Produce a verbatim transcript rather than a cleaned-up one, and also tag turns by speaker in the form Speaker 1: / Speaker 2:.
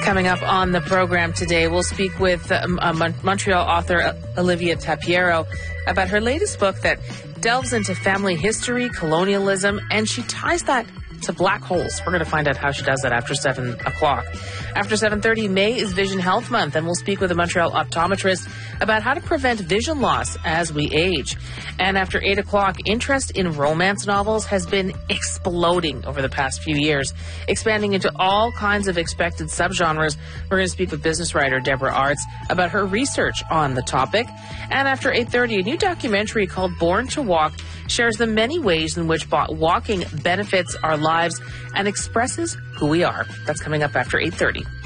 Speaker 1: Coming up on the program today, we'll speak with uh, Mon- Montreal author Olivia Tapiero about her latest book that delves into family history, colonialism, and she ties that to black holes. We're going to find out how she does that after seven o'clock. After seven thirty, May is Vision Health Month, and we'll speak with a Montreal optometrist about how to prevent vision loss as we age. And after eight o'clock, interest in romance novels has been exploding over the past few years, expanding into all kinds of expected subgenres. We're going to speak with business writer Deborah Arts about her research on the topic. And after eight thirty, a new documentary called Born to Walk shares the many ways in which walking benefits our lives and expresses who we are. That's coming up after eight thirty.